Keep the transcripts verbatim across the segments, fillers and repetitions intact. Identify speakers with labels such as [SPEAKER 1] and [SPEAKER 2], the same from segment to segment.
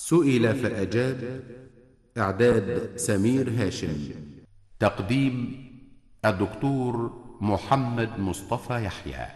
[SPEAKER 1] سئل فأجاب. إعداد سمير هاشم. تقديم الدكتور محمد مصطفى يحيى.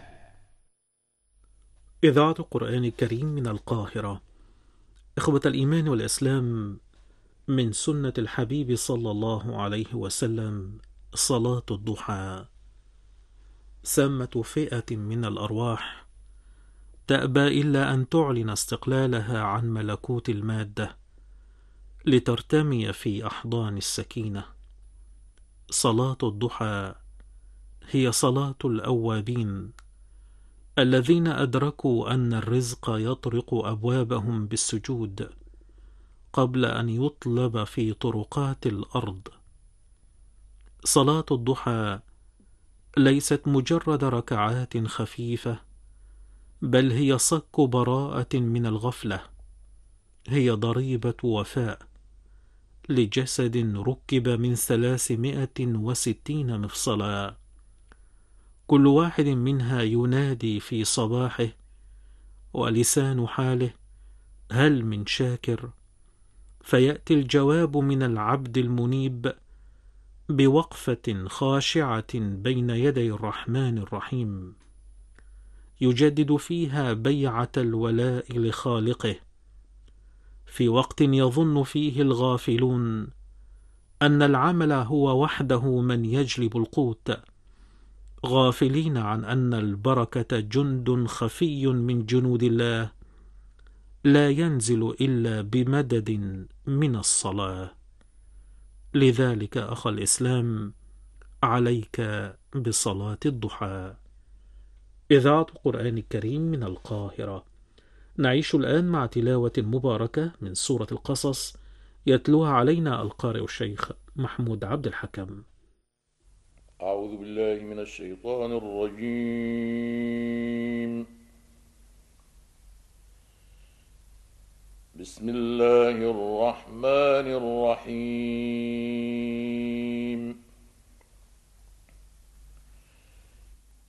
[SPEAKER 2] إذاعة القرآن الكريم من القاهرة. إخوة الإيمان والإسلام، من سنة الحبيب صلى الله عليه وسلم صلاة الضحى. سامة فئة من الأرواح تأبى إلا أن تعلن استقلالها عن ملكوت المادة لترتمي في أحضان السكينة. صلاة الضحى هي صلاة الأوابين الذين أدركوا أن الرزق يطرق أبوابهم بالسجود قبل أن يطلب في طرقات الأرض. صلاة الضحى ليست مجرد ركعات خفيفة، بل هي صك براءة من الغفلة، هي ضريبة وفاء لجسد ركب من ثلاثمائة وستين مفصلا، كل واحد منها ينادي في صباحه ولسان حاله: هل من شاكر؟ فيأتي الجواب من العبد المنيب بوقفة خاشعة بين يدي الرحمن الرحيم، يجدد فيها بيعة الولاء لخالقه، في وقت يظن فيه الغافلون أن العمل هو وحده من يجلب القوت، غافلين عن أن البركة جند خفي من جنود الله لا ينزل إلا بمدد من الصلاة. لذلك أخ الإسلام، عليك بصلاة الضحى. إذاعة القرآن الكريم من القاهرة. نعيش الآن مع تلاوة مباركة من سورة القصص، يتلوها علينا القارئ الشيخ محمود عبد الحكم.
[SPEAKER 3] أعوذ بالله من الشيطان الرجيم. بسم الله الرحمن الرحيم.